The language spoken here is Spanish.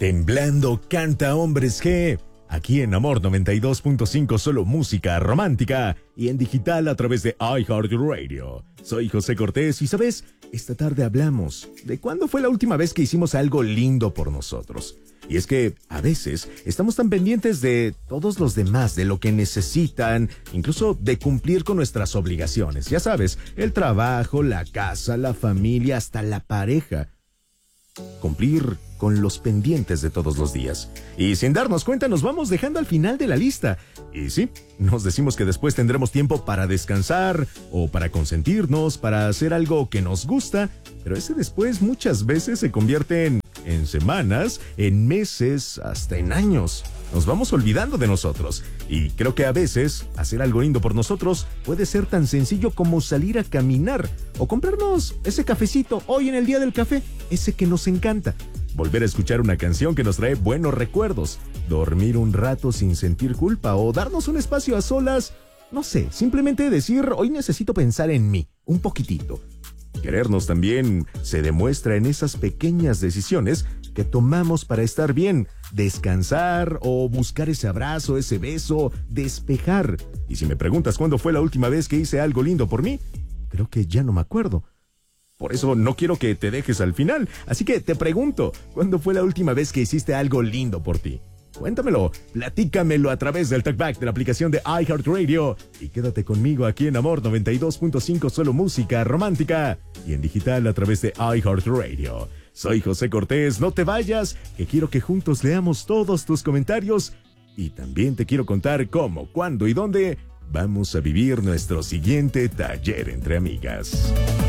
Temblando canta Hombres G. Aquí en Amor 92.5, solo música romántica y en digital a través de iHeartRadio. Soy José Cortés y, ¿sabes? Esta tarde hablamos de cuándo fue la última vez que hicimos algo lindo por nosotros. Y es que a veces estamos tan pendientes de todos los demás, de lo que necesitan, incluso de cumplir con nuestras obligaciones. Ya sabes, el trabajo, la casa, la familia, hasta la pareja. Cumplir con los pendientes de todos los días. Y sin darnos cuenta nos vamos dejando al final de la lista. Y sí, nos decimos que después tendremos tiempo para descansar o para consentirnos, para hacer algo que nos gusta, pero ese después muchas veces se convierte en semanas, en meses, hasta en años. Nos vamos olvidando de nosotros. Y creo que a veces hacer algo lindo por nosotros puede ser tan sencillo como salir a caminar o comprarnos ese cafecito hoy en el día del café, ese que nos encanta. Volver a escuchar una canción que nos trae buenos recuerdos, dormir un rato sin sentir culpa o darnos un espacio a solas, no sé, simplemente decir, hoy necesito pensar en mí, un poquitito. Querernos también se demuestra en esas pequeñas decisiones que tomamos para estar bien, descansar o buscar ese abrazo, ese beso, despejar. Y si me preguntas cuándo fue la última vez que hice algo lindo por mí, creo que ya no me acuerdo. Por eso no quiero que te dejes al final. Así que te pregunto, ¿cuándo fue la última vez que hiciste algo lindo por ti? Cuéntamelo, platícamelo a través del talkback de la aplicación de iHeartRadio. Y quédate conmigo aquí en Amor 92.5, solo música romántica. Y en digital a través de iHeartRadio. Soy José Cortés, no te vayas, que quiero que juntos leamos todos tus comentarios. Y también te quiero contar cómo, cuándo y dónde vamos a vivir nuestro siguiente taller entre amigas.